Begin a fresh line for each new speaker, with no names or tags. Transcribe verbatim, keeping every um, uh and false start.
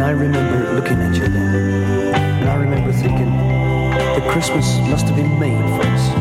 I remember looking at you then, and I remember thinking that Christmas must have been made for us.